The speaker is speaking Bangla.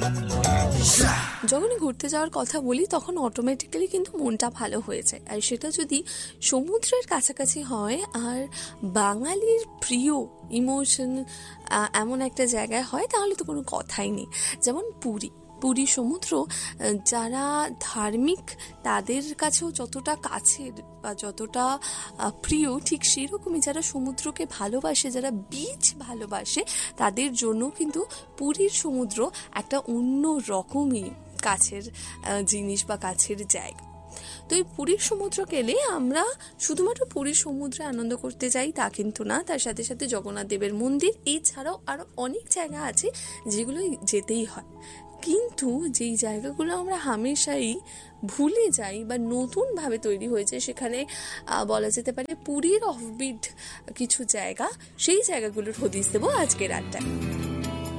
যখনই ঘুরতে যাওয়ার কথা বলি তখন অটোমেটিক্যালি কিন্তু মনটা ভালো হয়ে যায়, আর সেটা যদি সমুদ্রের কাছাকাছি হয় আর বাঙালির প্রিয় ইমোশন এমন একটা জায়গায় হয় তাহলে তো কোনো কথাই নেই। যেমন পুরী সমুদ্র যারা ধার্মিক তাদের কাছেও যতটা কাছের বা যতটা প্রিয়, ঠিক সেরকমই যারা সমুদ্রকে ভালোবাসে, যারা বিচ ভালোবাসে, তাদের জন্য কিন্তু পুরীর সমুদ্র একটা অন্য রকমই কাছের জিনিস বা কাছের জায়গা। তো এই পুরীর সমুদ্র গেলে আমরা শুধুমাত্র পুরীর সমুদ্রে আনন্দ করতে যাই তা কিন্তু না, তার সাথে সাথে জগন্নাথ দেবের মন্দির এছাড়াও আরও অনেক জায়গা আছে যেগুলো যেতেই হয়। কিন্তু যেই জায়গাগুলো আমরা হামেশাই ভুলে যাই বা নতুনভাবে তৈরি হয়েছে, সেখানে বলা যেতে পারে পুরীর অফবিট কিছু জায়গা, সেই জায়গাগুলোর হদিশ দেবো আজকের আড্ডায়।